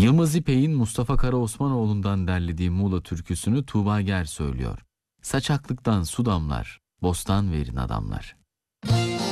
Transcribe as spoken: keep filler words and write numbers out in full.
Yılmaz İpek'in Mustafa Karaosmanoğlu'ndan derlediği Muğla türküsünü Tuğba Ger söylüyor. Saçaklıktan su damlar, bostan verin adamlar.